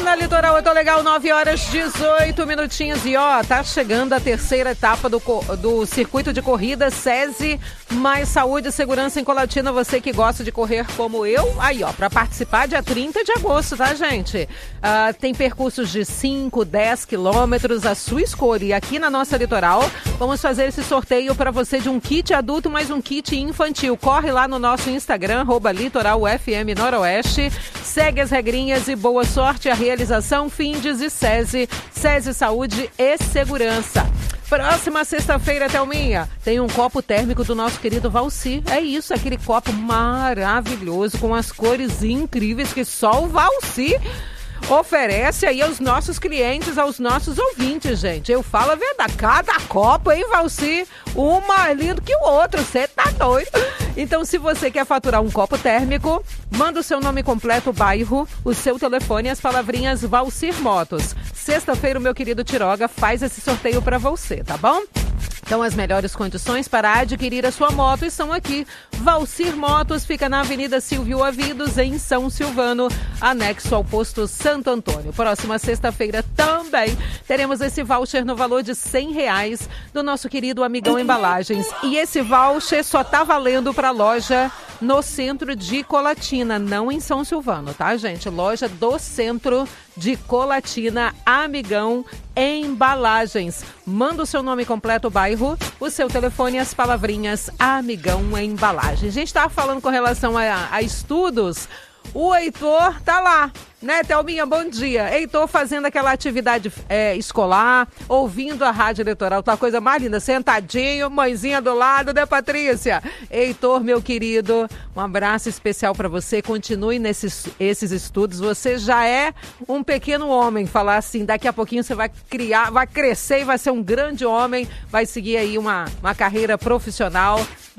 na Litoral, eu tô legal, 9h18 minutinhos. E ó, tá chegando a terceira etapa do circuito de corrida SESI Mais Saúde e Segurança em Colatina. Você que gosta de correr como eu, aí ó, pra participar dia 30 de agosto, tá, gente? Tem percursos de 5, 10 quilômetros, a sua escolha. E aqui na nossa Litoral, vamos fazer esse sorteio pra você de um kit adulto, mais um kit infantil. Corre lá no nosso Instagram, @LitoralFM Noroeste. Segue as regrinhas e boa sorte. A realização Findes e SESI Saúde e Segurança. Próxima sexta-feira, Thelminha, tem um copo térmico do nosso querido Valci. É isso, aquele copo maravilhoso com as cores incríveis que só o Valci oferece aí aos nossos clientes, aos nossos ouvintes, gente. Eu falo a verdade, cada copo, hein, Valci? Um mais lindo que o outro, você tá doido? Então, se você quer faturar um copo térmico, manda o seu nome completo, o bairro, o seu telefone e as palavrinhas Valcir Motos. Sexta-feira, o meu querido Tiroga faz esse sorteio para você, tá bom? Então, as melhores condições para adquirir a sua moto estão aqui. Valcir Motos fica na Avenida Silvio Avidos, em São Silvano, anexo ao posto Santo Antônio. Próxima sexta-feira também teremos esse voucher no valor de R$100 do nosso querido Amigão Embalagens. E esse voucher só tá valendo para a loja no centro de Colatina, não em São Silvano, tá, gente? Loja do centro de Colatina, Amigão Embalagens. Manda o seu nome completo, o bairro, o seu telefone e as palavrinhas Amigão Embalagens. A gente estava falando com relação a estudos. O Heitor tá lá, né, Thelminha? Bom dia. Heitor fazendo aquela atividade escolar, ouvindo a Rádio Litoral, tá coisa mais linda, sentadinho, mãezinha do lado, né, Patrícia? Heitor, meu querido, um abraço especial para você. Continue nesses estudos. Você já é um pequeno homem, falar assim, daqui a pouquinho você vai crescer e vai ser um grande homem, vai seguir aí uma carreira profissional